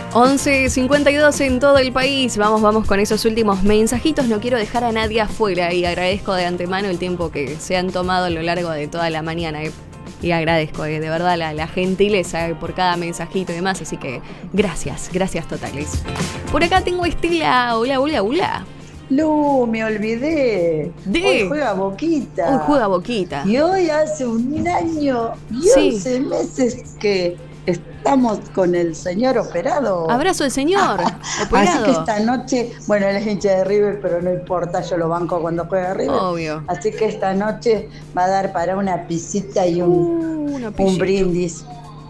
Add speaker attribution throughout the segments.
Speaker 1: 11:52 en todo el país. Vamos con esos últimos mensajitos. No quiero dejar a nadie afuera y agradezco de antemano el tiempo que se han tomado a lo largo de toda la mañana. Y agradezco de verdad la gentileza por cada mensajito y demás. Así que gracias totales. Por acá tengo a Estela. Hola.
Speaker 2: Lu, me olvidé. Hoy juega Boquita. Y hoy hace un año y 11 meses que estamos con el señor operado.
Speaker 1: Abrazo al señor operado.
Speaker 2: Así que esta noche, bueno, él es hincha de River, pero no importa, yo lo banco cuando juega River.
Speaker 1: Obvio.
Speaker 2: Así que esta noche va a dar para una pisita y un brindis.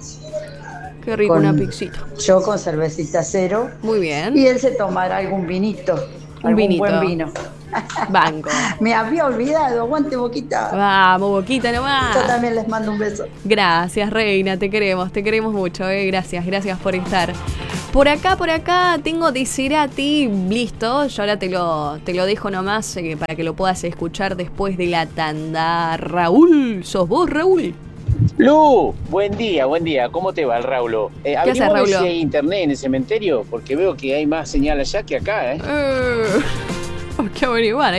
Speaker 1: Qué rico, una pixita.
Speaker 2: Yo con cervecita cero.
Speaker 1: Muy bien.
Speaker 2: Y él se tomará algún vinito. Algún buen vino.
Speaker 1: Banco.
Speaker 2: Me había olvidado. Aguante, Boquita.
Speaker 1: Vamos, Boquita nomás.
Speaker 2: Yo también les mando un beso.
Speaker 1: Gracias, reina. Te queremos mucho. Gracias por estar. Por acá tengo de Cerati. Listo. Yo ahora te lo dejo nomás para que lo puedas escuchar después de la tanda. Raúl, ¿sos vos, Raúl?
Speaker 3: Lu, buen día, ¿cómo te va el Raulo?
Speaker 1: ¿Qué haces, Raulo?
Speaker 3: Si hay internet en el cementerio, porque veo que hay más señal allá que acá,
Speaker 1: Hay que averiguar.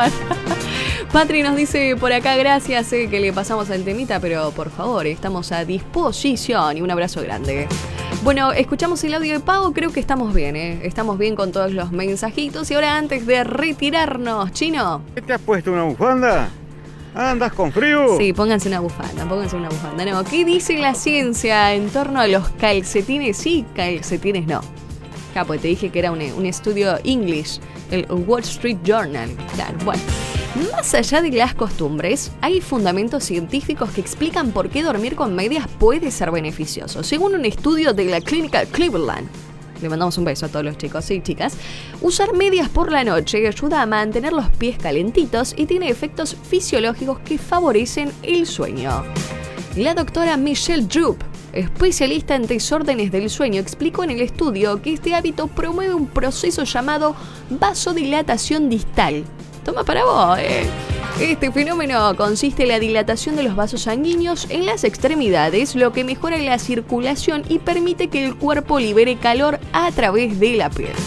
Speaker 1: Patri nos dice por acá, gracias, que le pasamos el temita, pero por favor, estamos a disposición y un abrazo grande. Bueno, escuchamos el audio de Pau, creo que estamos bien, estamos bien con todos los mensajitos. Y ahora, antes de retirarnos, Chino.
Speaker 4: ¿Qué te has puesto, una bufanda? ¿Andas con frío?
Speaker 1: Sí, pónganse una bufanda. No, ¿qué dice la ciencia en torno a los calcetines? Sí, calcetines no. Pues te dije que era un estudio English, el Wall Street Journal. Claro, bueno. Más allá de las costumbres, hay fundamentos científicos que explican por qué dormir con medias puede ser beneficioso. Según un estudio de la clínica Cleveland, le mandamos un beso a todos los chicos y chicas, usar medias por la noche ayuda a mantener los pies calentitos y tiene efectos fisiológicos que favorecen el sueño. La doctora Michelle Drup, especialista en desórdenes del sueño, explicó en el estudio que este hábito promueve un proceso llamado vasodilatación distal. Toma para vos, Este fenómeno consiste en la dilatación de los vasos sanguíneos en las extremidades, lo que mejora la circulación y permite que el cuerpo libere calor a través de la piel.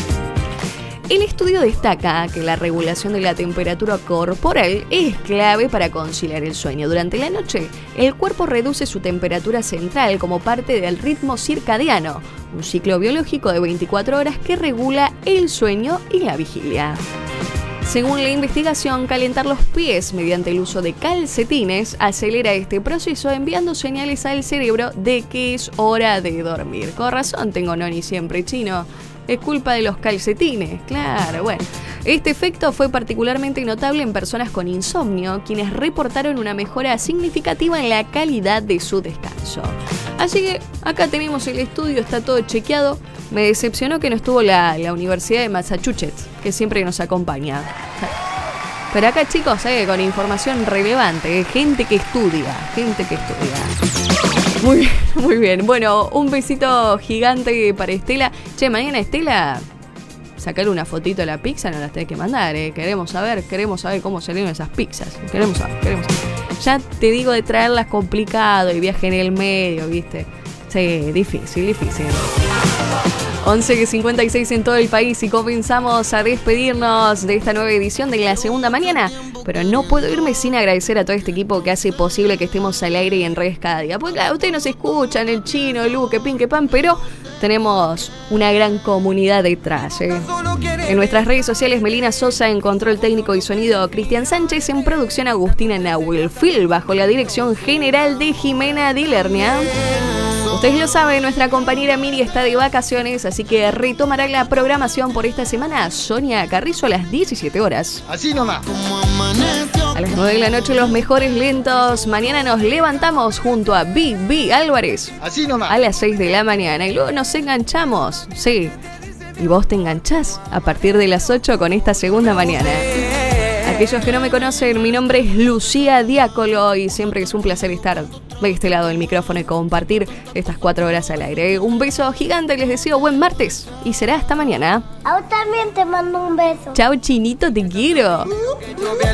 Speaker 1: El estudio destaca que la regulación de la temperatura corporal es clave para conciliar el sueño. Durante la noche, el cuerpo reduce su temperatura central como parte del ritmo circadiano, un ciclo biológico de 24 horas que regula el sueño y la vigilia. Según la investigación, calentar los pies mediante el uso de calcetines acelera este proceso, enviando señales al cerebro de que es hora de dormir. Con razón tengo noni siempre, Chino. Es culpa de los calcetines, claro, bueno. Este efecto fue particularmente notable en personas con insomnio, quienes reportaron una mejora significativa en la calidad de su descanso. Así que acá tenemos el estudio, está todo chequeado. Me decepcionó que no estuvo la Universidad de Massachusetts, que siempre nos acompaña. Pero acá, chicos, con información relevante, gente que estudia. Muy bien. Bueno, un besito gigante para Estela. Che, mañana, Estela, sacarle una fotito a la pizza, nos las tenés que mandar, Queremos saber cómo salieron esas pizzas. Queremos saber. Ya te digo, de traerlas complicado y viaje en el medio, ¿viste? Sí, difícil. 11:56 en todo el país y comenzamos a despedirnos de esta nueva edición de La Segunda Mañana. Pero no puedo irme sin agradecer a todo este equipo que hace posible que estemos al aire y en redes cada día. Porque claro, ustedes nos escuchan, el Chino, el Lu, que pin, que pan, pero tenemos una gran comunidad detrás. En nuestras redes sociales, Melina Sosa en control técnico y sonido, Cristian Sánchez en producción, Agustina Nahuel Phil, bajo la dirección general de Jimena Dilernia. Ustedes lo saben, nuestra compañera Miri está de vacaciones, así que retomará la programación por esta semana Sonia Carrizo a las 17 horas.
Speaker 5: Así nomás.
Speaker 1: A las 9 de la noche los mejores lentos. Mañana nos levantamos junto a Bibi Álvarez.
Speaker 5: Así nomás.
Speaker 1: A las 6 de la mañana y luego nos enganchamos. Sí. Y vos te enganchás a partir de las 8 con esta segunda mañana. Aquellos que no me conocen, mi nombre es Lucía Diácolo y siempre es un placer estar de este lado del micrófono y compartir estas 4 horas al aire. Un beso gigante, les deseo buen martes y será hasta mañana.
Speaker 6: A vos también te mando un beso.
Speaker 1: Chao, Chinito, te quiero.